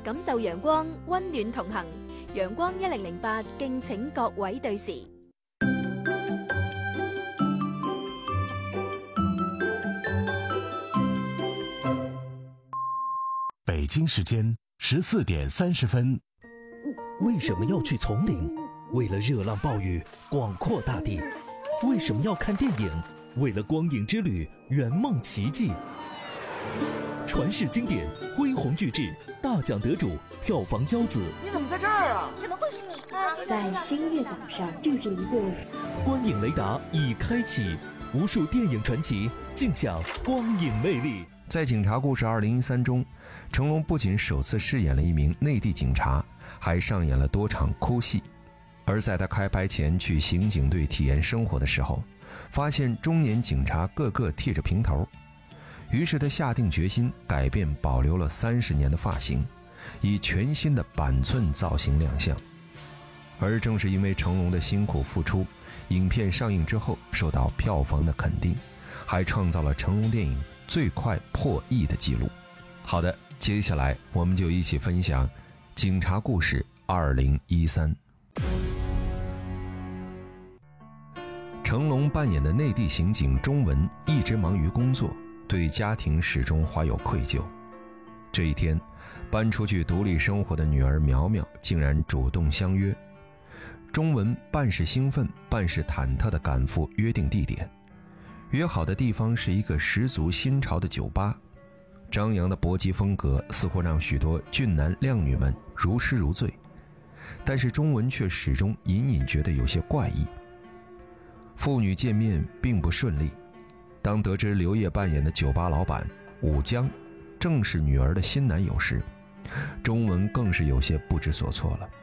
感受陽光，溫暖同行。陽光1008，敬請各位對時。 北京时间14点30分。 为什么要去丛林？为了热浪暴雨，广阔大地。为什么要看电影？为了光影之旅，圆梦奇迹。传世经典，恢宏巨制，大奖得主，票房骄子。 你怎么在这儿啊？ 怎么会是你呢？ 在星月岛上住着一对。 观影雷达已开启，无数电影传奇，尽享光影魅力。 在《警察故事2013》中，成龙不仅首次饰演了一名内地警察，还上演了多场哭戏。而在他开拍前去刑警队体验生活的时候，发现中年警察个个剃着平头，于是他下定决心改变保留了30年的发型，以全新的板寸造型亮相。而正是因为成龙的辛苦付出，影片上映之后受到票房的肯定，还创造了成龙电影最快破亿的记录。好的，接下来我们就一起分享《警察故事2013》。成龙扮演的内地刑警钟文一直忙于工作，对家庭始终怀有愧疚。这一天，搬出去独立生活的女儿苗苗竟然主动相约。钟文半是兴奋，半是忐忑地赶赴约定地点。约好的地方是一个十足新潮的酒吧，张扬的搏击风格似乎让许多俊男靓女们如痴如醉，但是钟文却始终隐隐觉得有些怪异。父女见面并不顺利，当得知刘烨扮演的酒吧老板武江正是女儿的新男友时，钟文更是有些不知所措了。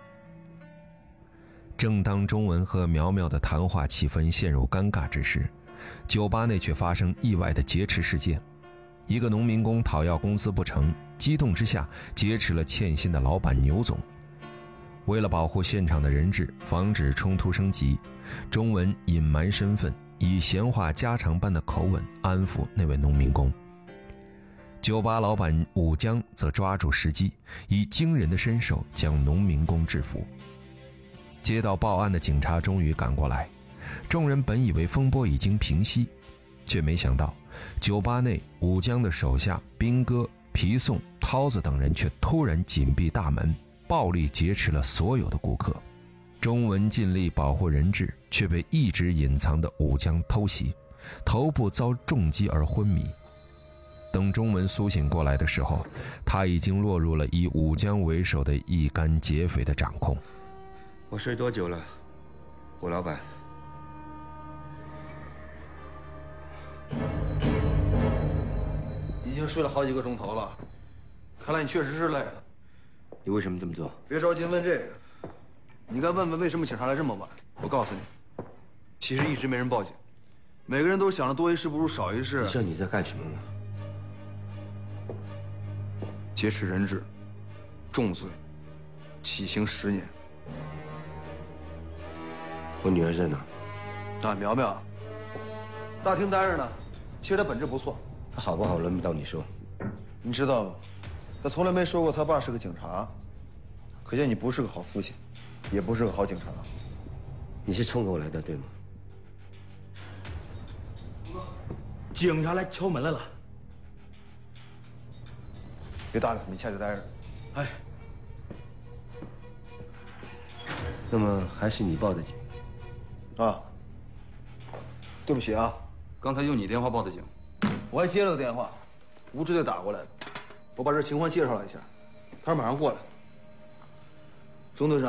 正当钟文和苗苗的谈话气氛陷入尴尬之时，酒吧内却发生意外的劫持事件。一个农民工讨要工资不成，激动之下劫持了欠薪的老板牛总。为了保护现场的人质，防止冲突升级，钟文隐瞒身份，以闲话家常般的口吻安抚那位农民工。酒吧老板武江则抓住时机，以惊人的身手将农民工制服。接到报案的警察终于赶过来，众人本以为风波已经平息，却没想到酒吧内武江的手下兵哥、皮宋、涛子等人却突然紧闭大门，暴力劫持了所有的顾客。钟文尽力保护人质，却被一直隐藏的武江偷袭，头部遭重击而昏迷。等钟文苏醒过来的时候，他已经落入了以武江为首的一干劫匪的掌控。 我睡多久了，武老板？ 已经睡了好几个钟头了，看来你确实是累了。 你为什么这么做？ 别着急问这个，你该问问为什么警察来这么晚。我告诉你，其实一直没人报警，每个人都想着多一事不如少一事。 你知道你在干什么吗？ 劫持人质，重罪，起刑10年。 我女儿在哪？ 啊，苗苗，大厅待着呢。其实她本质不错， 她好不好轮不到你说。 你知道吗？她从来没说过她爸是个警察，可见你不是个好父亲，也不是个好警察。 你是冲着我来的，对吗？ 警察来敲门来了。 别搭理他，你下去待着。 哎， 那么还是你报的警。 啊，对不起啊，刚才用你电话报的警，我还接了个电话，吴支队打过来的，我把这情况介绍了一下，他说马上过来。钟队长。